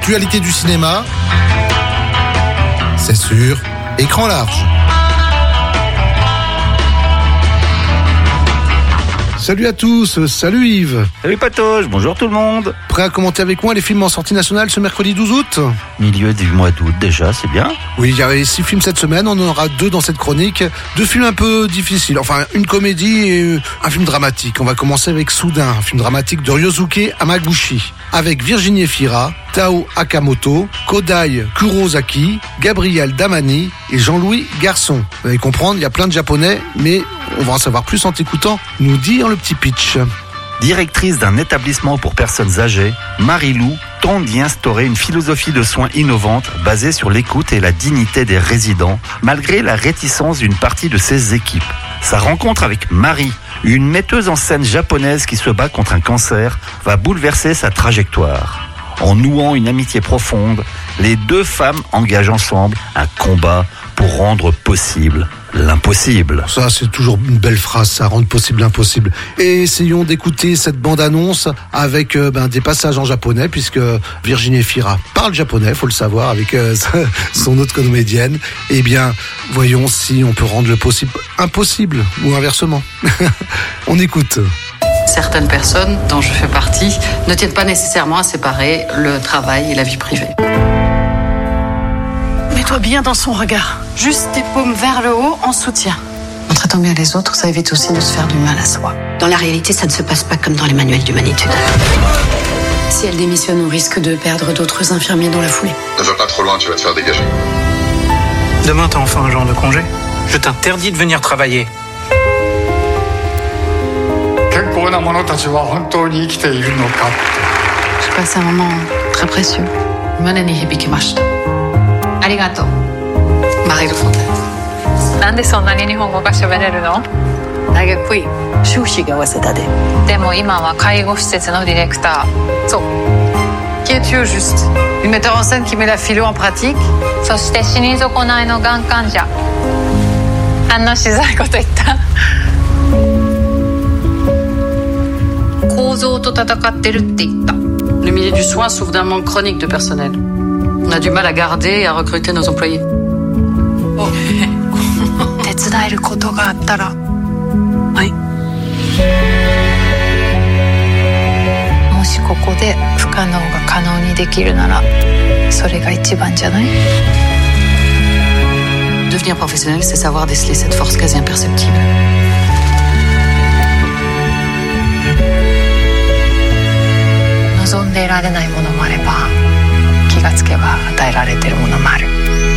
l'actualité du cinéma, c'est sur Écran large. Salut à tous, salut Yves. Salut Patoche, bonjour tout le monde. Prêt à commenter avec moi les films en sortie nationale ce mercredi 12 août ? Milieu du mois d'août déjà, c'est bien. Oui, il y avait 6 films cette semaine, on en aura 2 dans cette chronique. 2 films un peu difficiles, enfin une comédie et un film dramatique. On va commencer avec Soudain, un film dramatique de Ryosuke Hamaguchi, avec Virginie Efira, Tao Akamoto, Kodai Kurosaki, Gabriel Damani et Jean-Louis Garçon. Vous allez comprendre, il y a plein de japonais, mais on va en savoir plus en t'écoutant nous dire le petit pitch. Directrice d'un établissement pour personnes âgées, Marie-Lou tente d'y instaurer une philosophie de soins innovante basée sur l'écoute et la dignité des résidents, malgré la réticence d'une partie de ses équipes. Sa rencontre avec Marie, une metteuse en scène japonaise qui se bat contre un cancer, va bouleverser sa trajectoire. En nouant une amitié profonde, les 2 femmes engagent ensemble un combat pour rendre possible l'impossible. Ça, c'est toujours une belle phrase, ça, rendre possible l'impossible. Et essayons d'écouter cette bande-annonce avec des passages en japonais, puisque Virginie Efira parle japonais, faut le savoir, avec son autre comédienne. Eh bien, voyons si on peut rendre le possible impossible, ou inversement. On écoute. Certaines personnes, dont je fais partie, ne tiennent pas nécessairement à séparer le travail et la vie privée. Mets-toi bien dans son regard. Juste tes paumes vers le haut en soutien. En traitant bien les autres, ça évite aussi de se faire du mal à soi. Dans la réalité, ça ne se passe pas comme dans les manuels d'humanitude. Si elle démissionne, on risque de perdre d'autres infirmiers dans la foulée. Ne va pas trop loin, tu vas te faire dégager. Demain, t'as enfin un genre de congé. Je t'interdis de venir travailler. J'ai passé un moment très précieux. Marie de Fontaine. なんでそんなに日本語が喋れるの？ 修士が早稲田で。 でも今は介護施設のディレクター。そう。 Qui es-tu au juste? Une metteur en scène qui met la philo en pratique? そして死に損ないのがん患者。あんなしづらいこと言った。構造と戦ってるって言った。 Le milieu du soin souffre d'un manque chronique de personnel. On a du mal à garder et à recruter nos employés. 手伝えることがあったら。はい。もしここで不可能が可能にできるなら、それが一番じゃない？ Devenir professionnel, c'est savoir déceler cette force quasi imperceptible. 望んで得られないものもあれば、気がつけば与えられているものもある。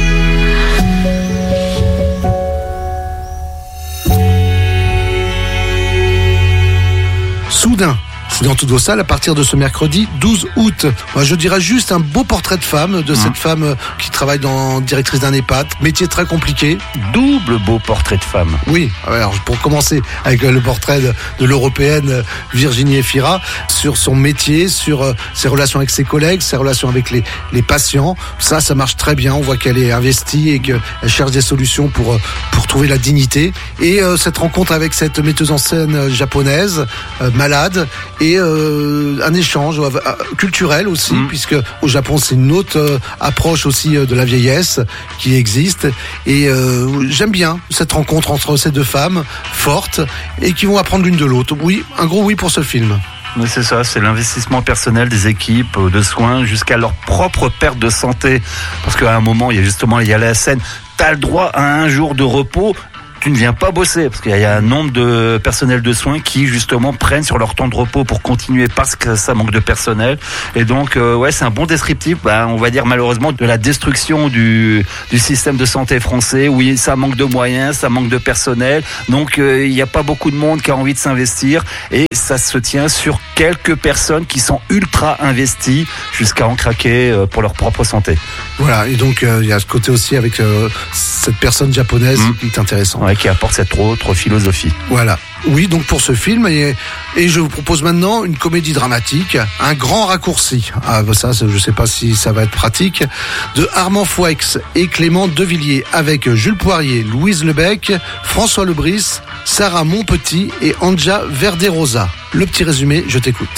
Soudain, c'est dans Toutes vos salles à partir de ce mercredi 12 août. Moi, je dirais juste un beau portrait de femme, de cette femme qui travaille dans directrice d'un EHPAD. Métier très compliqué. Double beau portrait de femme. Oui, alors pour commencer avec le portrait de l'européenne Virginie Efira sur son métier, sur ses relations avec ses collègues, ses relations avec les patients. Ça marche très bien. On voit qu'elle est investie et qu'elle cherche des solutions pour trouver la dignité. Et cette rencontre avec cette metteuse en scène japonaise, malade, et un échange culturel aussi, puisque au Japon c'est une autre approche aussi de la vieillesse qui existe, et j'aime bien cette rencontre entre ces 2 femmes fortes et qui vont apprendre l'une de l'autre. Oui, un gros oui pour ce film. Mais c'est ça, c'est l'investissement personnel des équipes de soins jusqu'à leur propre perte de santé, parce qu'à un moment il y a la scène, t'as le droit à un jour de repos. Tu ne viens pas bosser, parce qu'il y a un nombre de personnels de soins qui justement prennent sur leur temps de repos pour continuer parce que ça manque de personnel. Et donc c'est un bon descriptif, on va dire malheureusement de la destruction du système de santé français. Oui, ça manque de moyens, ça manque de personnel, donc il n'y a pas beaucoup de monde qui a envie de s'investir, et ça se tient sur quelques personnes qui sont ultra investies jusqu'à en craquer pour leur propre santé. Voilà, et donc il y a ce côté aussi avec cette personne japonaise qui est intéressant. Ouais, qui apporte cette autre philosophie. Voilà. Oui, donc pour ce film, et je vous propose maintenant une comédie dramatique, un grand raccourci. Ah, ça, je ne sais pas si ça va être pratique, de Armand Foueix et Clément Devilliers, avec Jules Poirier, Louise Lebec, François Lebris, Sarah Monpetit et Anja Verderosa. Le petit résumé, je t'écoute.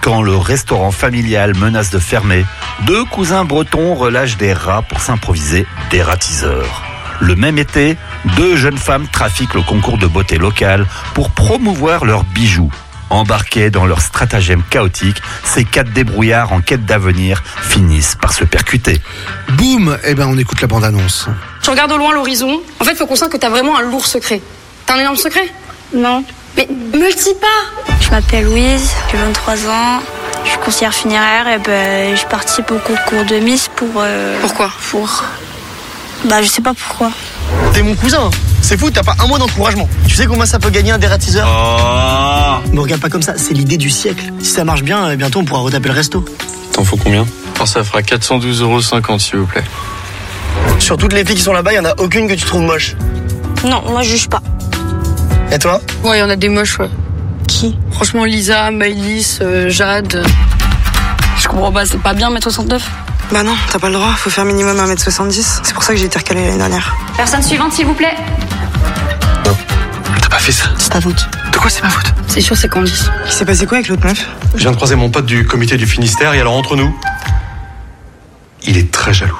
Quand le restaurant familial menace de fermer, 2 cousins bretons relâchent des rats pour s'improviser dératiseurs. Le même été, 2 jeunes femmes trafiquent le concours de beauté local pour promouvoir leurs bijoux. Embarqués dans leur stratagème chaotique, ces 4 débrouillards en quête d'avenir finissent par se percuter. Boum, on écoute la bande-annonce. Tu regardes au loin l'horizon. En fait, faut qu'on sente que t'as vraiment un lourd secret. T'as un énorme secret ? Non. Mais me le dis pas ! Je m'appelle Louise, j'ai 23 ans, je suis conseillère funéraire et je participe au concours de Miss pour... Pourquoi ? Je sais pas pourquoi. T'es mon cousin, c'est fou, t'as pas un mot d'encouragement. Tu sais combien ça peut gagner un dératiseur ? Me regarde pas comme ça, c'est l'idée du siècle. Si ça marche bien, bientôt on pourra retaper le resto. T'en faut combien ? Ça fera 412,50 € s'il vous plaît. Sur toutes les filles qui sont là-bas, y en a aucune que tu trouves moche. Non, moi je juge pas. Et toi ? Ouais, y en a des moches, ouais. Qui ? Franchement, Lisa, Maëlys, Jade... Je comprends pas, c'est pas bien 1m69 ? Bah non, t'as pas le droit, faut faire minimum 1m70. C'est pour ça que j'ai été recalée l'année dernière. Personne suivante, s'il vous plaît. Non, t'as pas fait ça. C'est ta faute. De quoi c'est ma faute ? C'est sûr, c'est Candice. Il s'est passé quoi avec l'autre meuf ? Je viens de croiser mon pote du comité du Finistère et alors entre nous, il est très jaloux.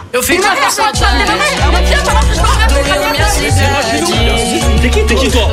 T'es qui toi ?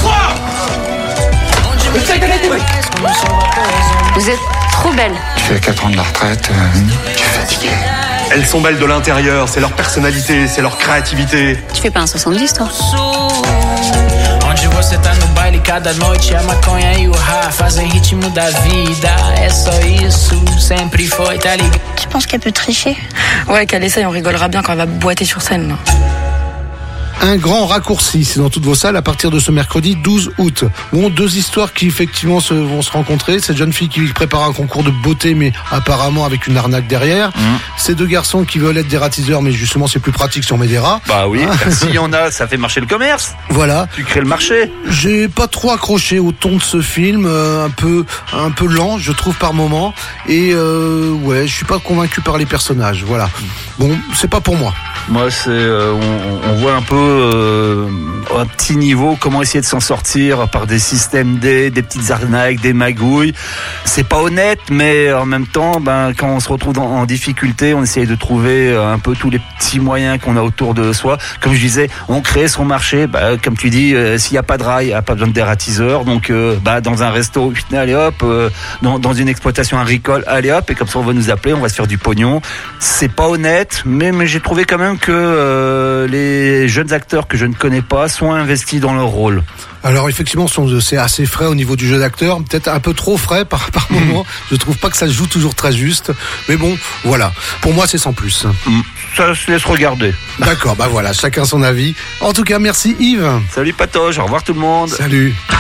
Vous êtes trop belle. Tu fais 4 ans de la retraite, tu es fatiguée. Elles sont belles de l'intérieur, c'est leur personnalité, c'est leur créativité. Tu fais pas un 70, toi ? Onde você tá no baile, cada noite a maconha e o rá fazem ritmo da vida. É só isso, sempre foi, tá ligado? Tu penses qu'elle peut tricher ? Ouais, qu'elle essaye, on rigolera bien quand elle va boiter sur scène, là. Un grand raccourci, c'est dans toutes vos salles à partir de ce mercredi 12 août. Bon, 2 histoires qui effectivement vont se rencontrer. Cette jeune fille qui prépare un concours de beauté, mais apparemment avec une arnaque derrière. Ces 2 garçons qui veulent être dératiseurs, mais justement c'est plus pratique si on met des rats. Bah oui, s'il y en a, ça fait marcher le commerce. Voilà. Tu crées le marché. J'ai pas trop accroché au ton de ce film, un peu lent, je trouve par moment. Et je suis pas convaincu par les personnages. Voilà. Bon, c'est pas pour moi. Moi, c'est on voit un peu un petit niveau comment essayer de s'en sortir par des systèmes des petites arnaques, des magouilles. C'est pas honnête, mais en même temps, quand on se retrouve en difficulté, on essaye de trouver un peu tous les petits moyens qu'on a autour de soi. Comme je disais, on crée son marché. Comme tu dis, s'il n'y a pas de rail, il n'y a pas besoin de dératiseurs. Donc, dans un resto, allez hop, dans une exploitation agricole, allez hop, et comme ça on va nous appeler, on va se faire du pognon. C'est pas honnête, mais j'ai trouvé quand même que les jeunes acteurs que je ne connais pas sont investis dans leur rôle. Alors effectivement, c'est assez frais au niveau du jeu d'acteur, peut-être un peu trop frais par moment. Je trouve pas que ça se joue toujours très juste, mais bon, voilà. Pour moi, c'est sans plus. Ça se laisse regarder. D'accord, voilà, chacun son avis. En tout cas, merci Yves. Salut Patoche, au revoir tout le monde. Salut.